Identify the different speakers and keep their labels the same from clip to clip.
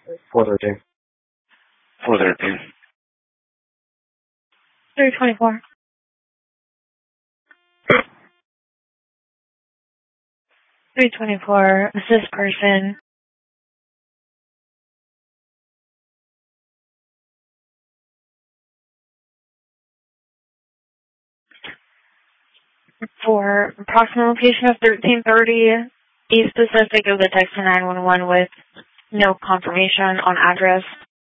Speaker 1: 413.
Speaker 2: 413.
Speaker 3: 324. 324. Assist person. For approximate location of 1330 East Pacific, it was a text to 911 with no confirmation on address.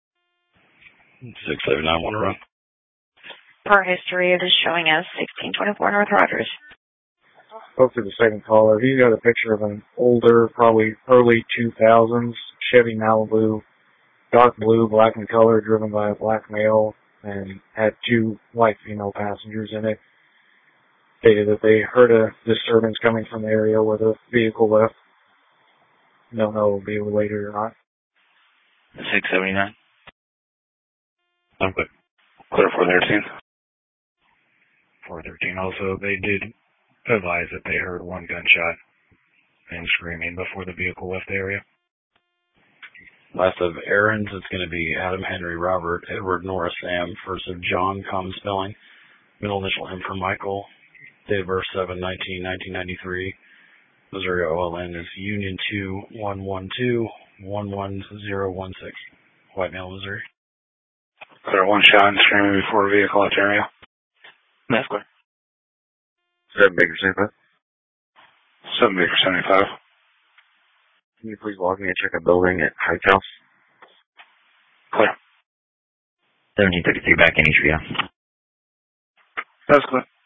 Speaker 2: 679 want to run.
Speaker 3: Per history, it is showing as 1624 North Rogers.
Speaker 1: Spoke to the second caller. He got a picture of an older, probably early 2000s Chevy Malibu, dark blue, black in color, driven by a black male, and had 2 white female passengers in it. Stated that they heard a disturbance coming from the area where the vehicle left. Don't know if it'll be related or not.
Speaker 2: 679.
Speaker 4: I'm good.
Speaker 2: Clear 413.
Speaker 4: 413 also, they did advise that they heard 1 gunshot and screaming before the vehicle left the area.
Speaker 2: Last of errands, it's going to be Adam Henry Robert Edward Norris Sam, first of John, common spelling, middle initial M for Michael, date of birth 7/19/1993. Missouri OLN is Union 2-112-11016. White male, Missouri.
Speaker 5: Clear 1 shot and screaming before a vehicle left area.
Speaker 2: That's clear.
Speaker 1: 7 Baker 75.
Speaker 5: 7 Baker 75.
Speaker 1: Can you please log me and check a building at Heights House?
Speaker 5: Clear.
Speaker 6: 1733 back in East Rio.
Speaker 5: That's clear.